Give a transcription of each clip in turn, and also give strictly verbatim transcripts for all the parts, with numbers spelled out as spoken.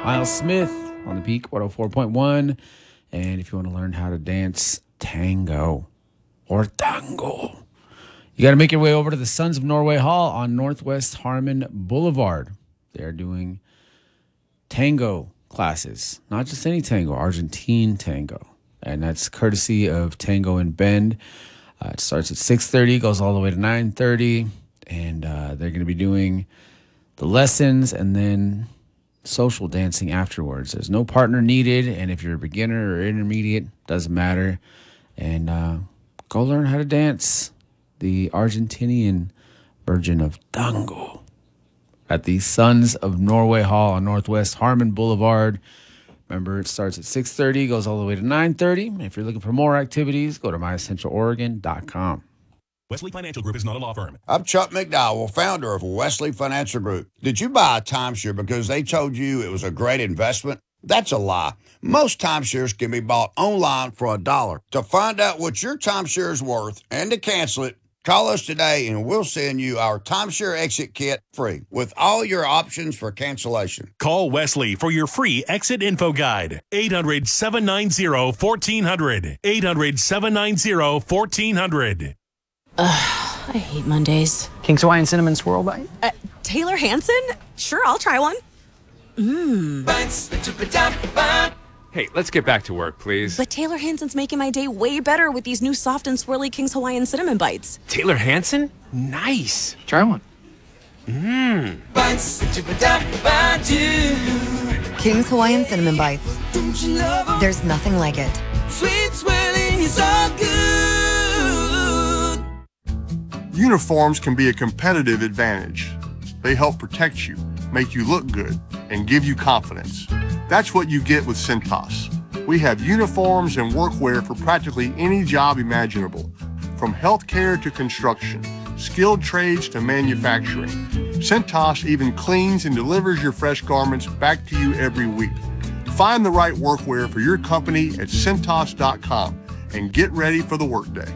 Miles Smith on the Peak one oh four point one. And if you want to learn how to dance tango or tango, you got to make your way over to the Sons of Norway Hall on Northwest Harmon Boulevard. They are doing tango classes, not just any tango, Argentine tango. And that's courtesy of Tango and Bend. Uh, it starts at six thirty, goes all the way to nine thirty. And uh, they're going to be doing the lessons and then social dancing afterwards. There's no partner needed, and if you're a beginner or intermediate, doesn't matter. And uh, go learn how to dance the Argentinian version of tango at the Sons of Norway Hall on Northwest Harmon Boulevard. Remember, it starts at six thirty, goes all the way to nine thirty. If you're looking for more activities, go to my central oregon dot com. Wesley Financial Group is not a law firm. I'm Chuck McDowell, founder of Wesley Financial Group. Did you buy a timeshare because they told you it was a great investment? That's a lie. Most timeshares can be bought online for a dollar. To find out what your timeshare is worth and to cancel it, call us today and we'll send you our timeshare exit kit free with all your options for cancellation. Call Wesley for your free exit info guide. eight hundred, seven nine zero, one four zero zero. eight hundred, seven nine zero, one four zero zero. Ugh, I hate Mondays. King's Hawaiian Cinnamon Swirl Bite? Uh, Taylor Hansen? Sure, I'll try one. Mmm. Hey, let's get back to work, please. But Taylor Hansen's making my day way better with these new soft and swirly King's Hawaiian Cinnamon Bites. Taylor Hansen? Nice. Try one. Mmm. King's Hawaiian Cinnamon Bites. There's nothing like it. Sweet swirling is all good. Uniforms can be a competitive advantage. They help protect you, make you look good, and give you confidence. That's what you get with Cintas. We have uniforms and workwear for practically any job imaginable, from healthcare to construction, skilled trades to manufacturing. Cintas even cleans and delivers your fresh garments back to you every week. Find the right workwear for your company at Cintas dot com and get ready for the workday.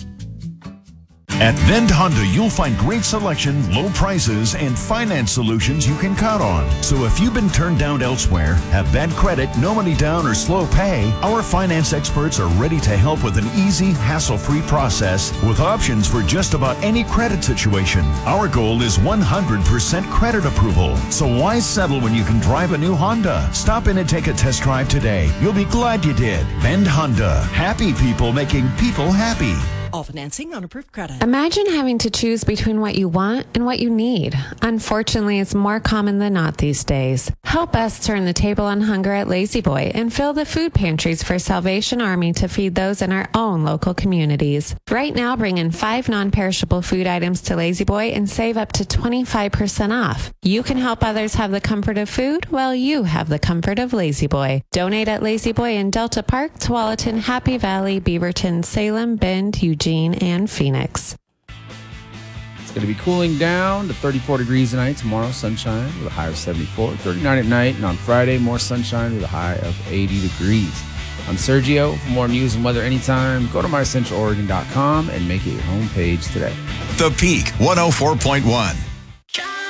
At Vend Honda, you'll find great selection, low prices, and finance solutions you can count on. So if you've been turned down elsewhere, have bad credit, no money down, or slow pay, our finance experts are ready to help with an easy, hassle-free process with options for just about any credit situation. Our goal is one hundred percent credit approval. So why settle when you can drive a new Honda? Stop in and take a test drive today. You'll be glad you did. Vend Honda. Happy people making people happy. All financing on approved credit. Imagine having to choose between what you want and what you need. Unfortunately, it's more common than not these days. Help us turn the table on hunger at Lazy Boy and fill the food pantries for Salvation Army to feed those in our own local communities. Right now, bring in five non-perishable food items to Lazy Boy and save up to twenty-five percent off. You can help others have the comfort of food while you have the comfort of Lazy Boy. Donate at Lazy Boy in Delta Park, Tualatin, Happy Valley, Beaverton, Salem, Bend, Eugene, and Phoenix. It's going to be cooling down to thirty-four degrees tonight. Tomorrow, sunshine with a high of seventy-four. thirty-nine at night. And on Friday, more sunshine with a high of eighty degrees. I'm Sergio. For more news and weather anytime, go to my central oregon dot com and make it your homepage today. The Peak one oh four point one.